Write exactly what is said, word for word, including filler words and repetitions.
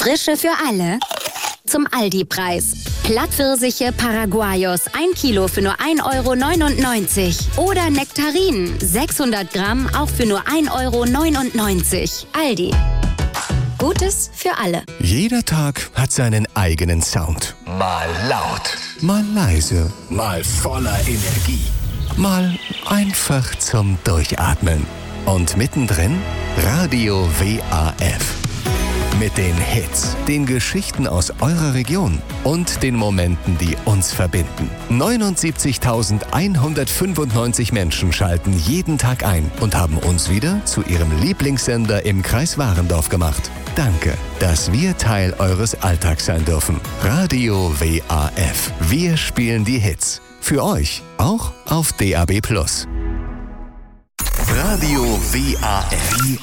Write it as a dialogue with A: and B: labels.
A: Frische für alle zum Aldi-Preis. Plattpfirsiche Paraguayos, ein Kilo für nur ein Euro neunundneunzig. Oder Nektarinen, sechshundert Gramm, auch für nur ein Euro neunundneunzig. Aldi. Gutes für alle.
B: Jeder Tag hat seinen eigenen Sound. Mal laut, mal leise, mal voller Energie, mal einfach zum Durchatmen. Und mittendrin Radio W A F. Mit den Hits, den Geschichten aus eurer Region und den Momenten, die uns verbinden. neunundsiebzigtausendeinhundertfünfundneunzig Menschen schalten jeden Tag ein und haben uns wieder zu ihrem Lieblingssender im Kreis Warendorf gemacht. Danke, dass wir Teil eures Alltags sein dürfen. Radio W A F. Wir spielen die Hits. Für euch auch auf D A B plus. Radio W A F. W